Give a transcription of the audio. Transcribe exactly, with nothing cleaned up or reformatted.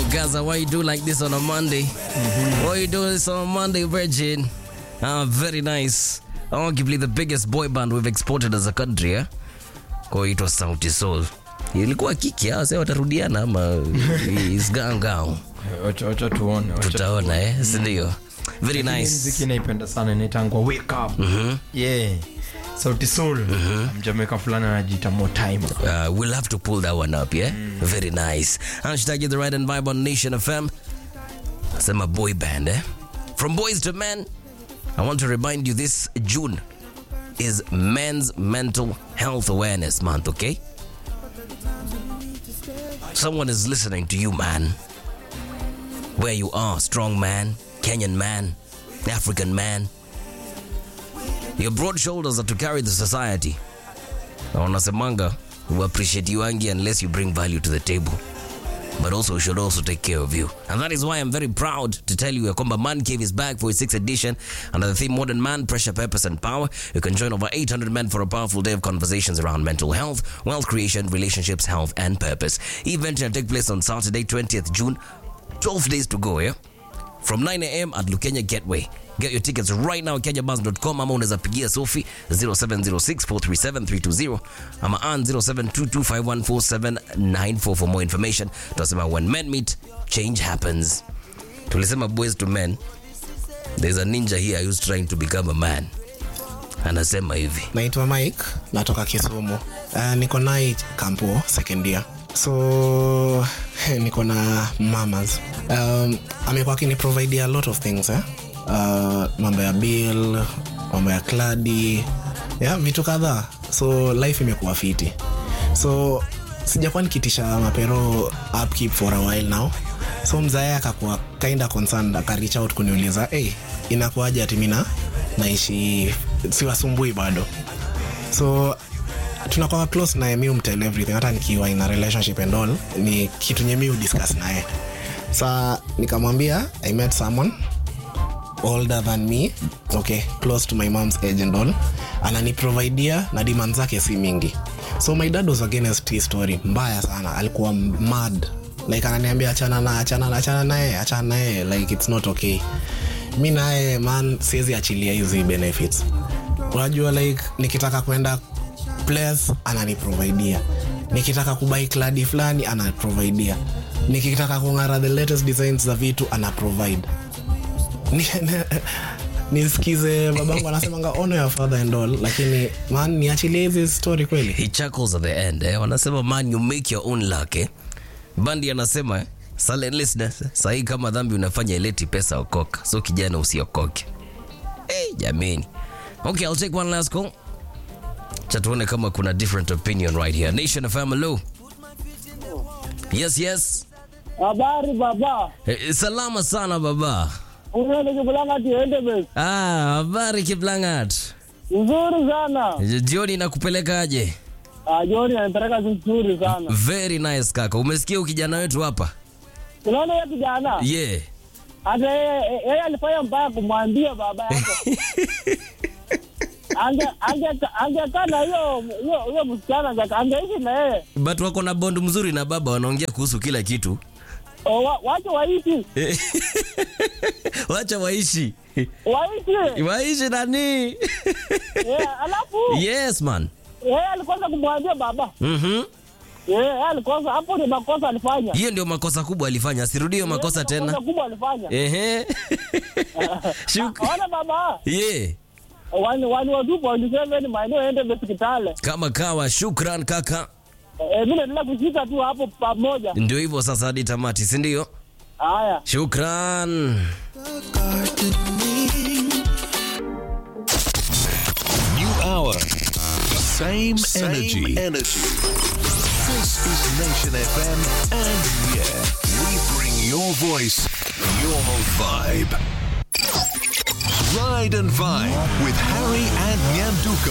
Yo, Gaza, why you do like this on a Monday? Mm-hmm. Why you do this on a Monday, Virgin? Ah, very nice. Arguably the biggest boy band we've exported as a country, eh? Kwa ito Sauti Sol. Ilikuwa kiki, ah, sasa watarudiana ama is gangao. Wacha wacha tuone. Tutaona, eh? Sindio? Very nice. Muziki naipenda sana inaitangwa Wake Up. Mhm. Yeah. Sauti Sol. Mhm. Jamaica fulani anajiita More Time. Uh, we'll have to pull that one up, yeah? Mm. Very nice. Hashtag the right and vibe on Nation F M. Sema boy band, eh? From boys to men, I want to remind you this June is Men's Mental Health Awareness Month, okay? Someone is listening to you, man. Where you are, strong man, Kenyan man, African man. Your broad shoulders are to carry the society. Na wanasemanga, we appreciate you angi unless you bring value to the table. But also should also take care of you. And that is why I'm very proud to tell you Yakomba Man Cave is back for its sixth edition under the theme Modern Man, Pressure, Purpose and Power. You can join over eight hundred men for a powerful day of conversations around mental health, wealth creation, relationships, health and purpose. Event will take place on Saturday, twentieth June. twelve days to go, yeah? From nine a.m. at Lukenya Gateway. Get your tickets right now at kenya bus dot com ama unaweza pigia Sophie zero seven zero six four three seven three two zero ama an zero seven two two five one four seven nine four for more information. Tunasema when men meet, change happens. Tulisema boys to men. There's a ninja here who's trying to become a man. Anasema hivi. Naitwa Mike, natoka Kisumu. Uh, niko nai kampo second year. So niko na mamas. Um, amekuwa akini provide a lot of things, eh? Uh, mambo ya bill, mambo ya kladi, yeah, vitu kadhaa. So life imekuwa fiti. So sijakuwa nikitisha mapero upkeep for a while now. So mzae akakuwa kinda concerned, aka reach out kuniuliza, hey, inakuaje ati mimi naishi siwasumbui bado. So tunakuwa close na mimi umtell everything, hata nikiwa in a relationship and all, ni kitu nye mimi discuss naye. Sa nikamwambia I met someone older than me, okay, close to my mom's age and all, anani providea na demand zake si mingi. So my dad was against his story mbaya sana, alikuwa mad, like ananiambia achana na achana na achana naye achana naye, like it's not okay. Mimi naye man siwezi achilia hizi benefits. Unajua like nikitaka kwenda place anani providea, nikitaka kubai kladi fulani ana providea, nikitaka kung'ara the latest designs za vitu ana provide. Nisikize babangu anasemanga honor your father and all, lakini man niachilie hizi story kweli. He chuckles at the end, eh? Wanasema man you make your own luck, eh? Bandi anasema silent listeners, sahi kama dhambi unafanya ileti pesa okoka, so kijana usiokoke. Hey, jameni. Okay, I'll take one last call. Chatuone kama kuna different opinion right here. Nation of Amalo. Yes, yes. Habari baba. Eh, salama sana baba. Unaenda Kiblangat ende basi. Ah, habari Kiblangat. Nzuri sana. Jioni nakupeleka aje? Ah, jioni anataka nzuri sana. Very nice kaka. Umesikia ukijana wetu hapa? Unaona yeye kijana? Yeah. Hata yeye alifanya mbaya kumwambia baba yake. Ange ange ange kana hiyo hiyo hiyo msichana zaka angeishi na yeye. But wako na bond mzuri na baba, wanaongea kuhusu kila kitu. Oh, wa, wacha waishi. Wacha waishi. Waishi. Waishi nani? Yeah, alafu. Yes man. Yeye alikosa kumwambia baba. Mhm. Yeah, alikosa, hapo ni makosa alifanya. Hiyo ndio makosa kubwa alifanya, asirudie makosa yeah, tena. Makosa kubwa alifanya. Ehe. Shukrani. Ona baba. Yeah. Wani wani watu point seven maeneo ende hospitali. Kama kawa, shukran kaka. Eh, mimi naendelea kushika tu hapo pamoja. Ndio hivyo sasa hadi tamati, si ndio? Haya. Shukran. New hour. Same, Same energy. energy. This is Nation F M, and yeah, we bring your voice, your vibe. Ride and Vibe with Harry and Nyanduko.